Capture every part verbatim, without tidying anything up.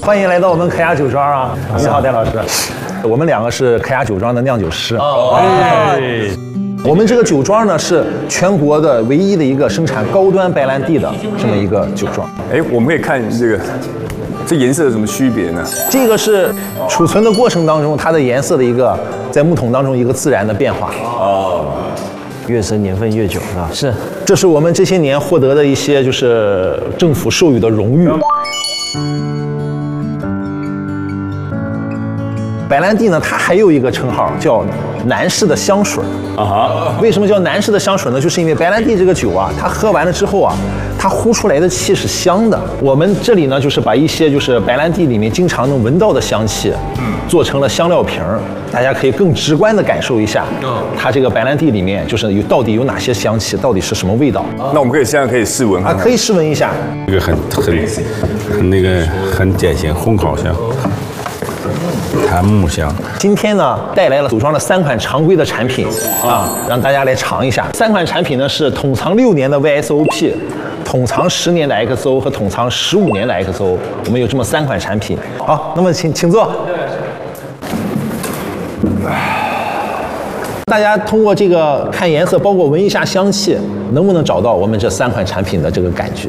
欢迎来到我们可雅酒庄啊！你好，戴老师。我们两个是可雅酒庄的酿酒师。哦。哎。我们这个酒庄呢是全国的唯一的一个生产高端白兰地的这么一个酒庄。 哎，我们可以看这个，这颜色有什么区别呢？ 这个是储存的过程当中它的颜色的一个在木桶当中一个自然的变化。哦。 越深年份越久是吧？是。 这是我们这些年获得的一些就是政府授予的荣誉。白兰地呢，它还有一个称号叫男士的香水啊哈。为什么叫男士的香水呢？就是因为白兰地这个酒啊，它喝完了之后啊，它呼出来的气是香的。我们这里呢，就是把一些就是白兰地里面经常能闻到的香气，嗯，做成了香料瓶，大家可以更直观的感受一下，嗯，它这个白兰地里面就是有到底有哪些香气，到底是什么味道。 那我们可以现在可以试闻啊，可以试闻一下。 这个很很很那个很典型烘烤香。檀木香。 今天呢，带来了组装了三款常规的产品啊，让大家来尝一下。三款产品呢是桶藏六年的 V S O P， 桶藏十年的 X O 和桶藏十五年的 X O， 我们有这么三款产品。好，那么请请坐。大家通过这个看颜色，包括闻一下香气，能不能找到我们这三款产品的这个感觉？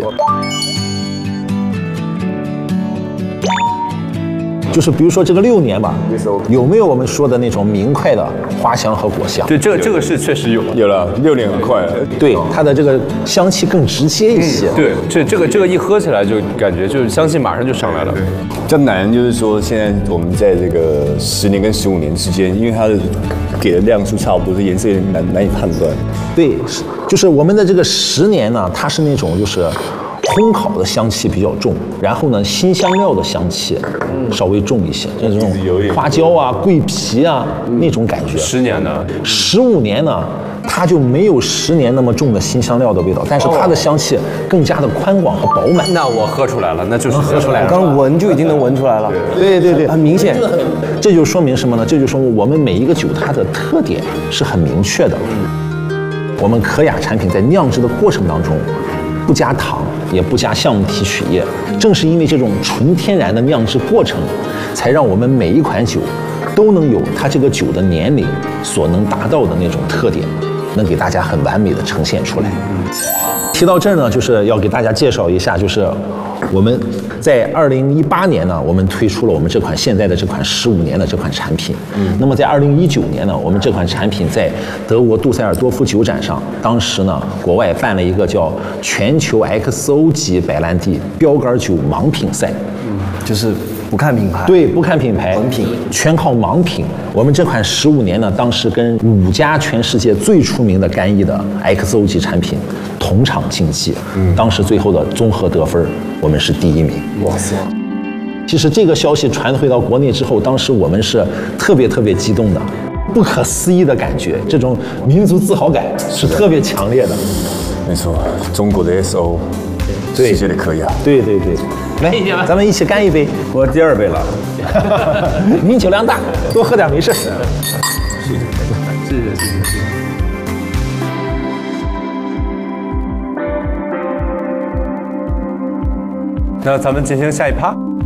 就是比如说这个六年吧，有没有我们说的那种明快的花香和果香？ 对，这个这个是确实有，有了六年很快。 对，它的这个香气更直接一些。 嗯、对，这这个这个一喝起来就感觉就是香气马上就上来了。 比较难就是说，现在我们在这个十年跟十五年之间，因为它的给的量数差不多，这颜色有点难难以判断。 对，就是我们的这个十年呢，它是那种就是烘烤的香气比较重，然后呢，辛香料的香气稍微重一些，这种花椒啊、桂皮啊那种感觉。 十年的， 十五年呢，它就没有十年那么重的辛香料的味道，但是它的香气更加的宽广和饱满。 那我喝出来了，那就是喝出来了， 刚闻就已经能闻出来了。 对对对， 很明显。 这就说明什么呢？这就说明我们每一个酒它的特点是很明确的。我们可雅产品在酿制的过程当中，不加糖，也不加橡木提取液，正是因为这种纯天然的酿制过程，才让我们每一款酒都能有它这个酒的年龄所能达到的那种特点，能给大家很完美的呈现出来。提到这儿呢，就是要给大家介绍一下，就是我们在二零一八年呢，我们推出了我们这款现在的这款十五年的这款产品。嗯，那么在二零一九年呢，我们这款产品在德国杜塞尔多夫酒展上，当时呢，国外办了一个叫全球 X O 级白兰地标杆酒盲品赛。 嗯，就是不看品牌。 对，不看品牌，盲品，全靠盲品。我们这款十五年呢，当时跟五家全世界最出名的干邑的 X O 级产品同场竞技，嗯，当时最后的综合得分，我们是第一名。哇塞！其实这个消息传回到国内之后，当时我们是特别特别激动的，不可思议的感觉，这种民族自豪感是特别强烈的。 没错，中国的 S O， 世界的可雅。 对对对，来，咱们一起干一杯。 我第二杯了。 您酒量大，多喝点没事。 谢谢，谢谢，谢谢，谢谢。那咱们进行下一趴。